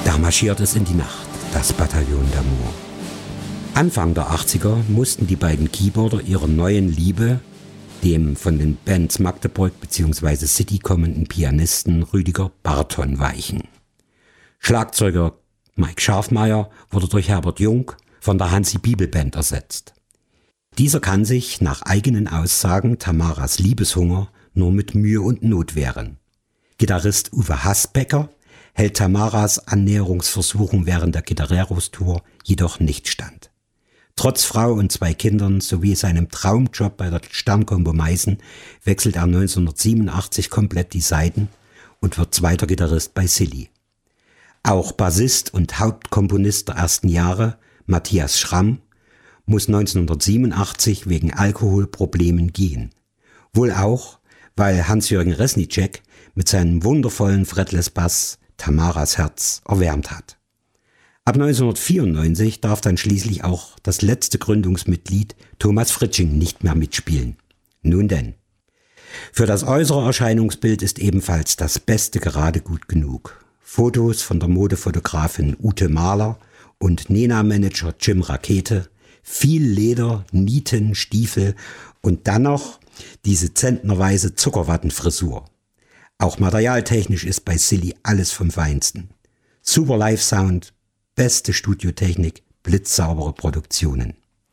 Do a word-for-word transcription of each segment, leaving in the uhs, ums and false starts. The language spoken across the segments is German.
Da marschiert es in die Nacht, das Bataillon d'Amour. Anfang der achtziger mussten die beiden Keyboarder ihrer neuen Liebe, dem von den Bands Magdeburg bzw. City kommenden Pianisten Rüdiger Barton, weichen. Schlagzeuger Mike Scharfmeier wurde durch Herbert Jung von der Hansi Bibel Band ersetzt. Dieser kann sich nach eigenen Aussagen Tamaras Liebeshunger nur mit Mühe und Not wehren. Gitarrist Uwe Hasbecker hält Tamaras Annäherungsversuchen während der Gitarreros-Tour jedoch nicht stand. Trotz Frau und zwei Kindern sowie seinem Traumjob bei der Sternkombo Meißen wechselt er neunzehnhundertsiebenundachtzig komplett die Seiten und wird zweiter Gitarrist bei Silly. Auch Bassist und Hauptkomponist der ersten Jahre, Matthias Schramm, muss neunzehnhundertsiebenundachtzig wegen Alkoholproblemen gehen. Wohl auch, weil Hans-Jürgen Resnicek mit seinem wundervollen Fretless-Bass Tamaras Herz erwärmt hat. Ab neunzehnhundertvierundneunzig darf dann schließlich auch das letzte Gründungsmitglied Thomas Fritsching nicht mehr mitspielen. Nun denn. Für das äußere Erscheinungsbild ist ebenfalls das Beste gerade gut genug. Fotos von der Modefotografin Ute Mahler und Nena-Manager Jim Rakete, viel Leder, Nieten, Stiefel und dann noch diese zentnerweise Zuckerwattenfrisur. Auch materialtechnisch ist bei Silly alles vom Feinsten. Super Live-Sound, beste Studiotechnik, blitzsaubere Produktionen.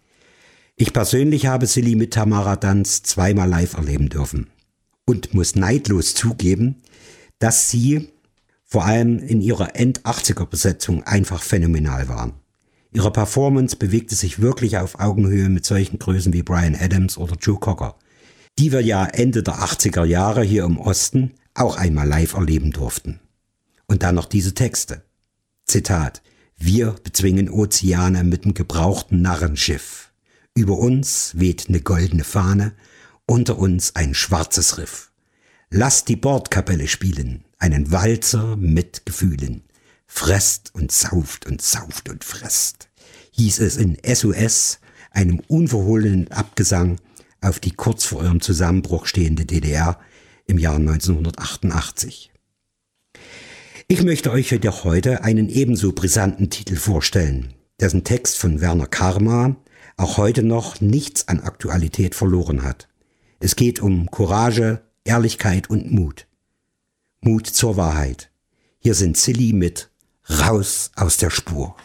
Ich persönlich habe Silly mit Tamara Danz zweimal live erleben dürfen und muss neidlos zugeben, dass sie vor allem in ihrer End-achtziger-Besetzung einfach phänomenal waren. Ihre Performance bewegte sich wirklich auf Augenhöhe mit solchen Größen wie Bryan Adams oder Joe Cocker, die wir ja Ende der achtziger Jahre hier im Osten auch einmal live erleben durften. Und dann noch diese Texte. Zitat: Wir bezwingen Ozeane mit dem gebrauchten Narrenschiff. Über uns weht ne goldene Fahne, unter uns ein schwarzes Riff. Lasst die Bordkapelle spielen, einen Walzer mit Gefühlen. Fresst und sauft und sauft und fresst, hieß es in S O S, einem unverhohlenen Abgesang auf die kurz vor ihrem Zusammenbruch stehende D D R im Jahr neunzehnhundertachtundachtzig. Ich möchte euch jedoch heute einen ebenso brisanten Titel vorstellen, dessen Text von Werner Karma auch heute noch nichts an Aktualität verloren hat. Es geht um Courage, Ehrlichkeit und Mut. Mut zur Wahrheit. Hier sind Silly mit Raus aus der Spur.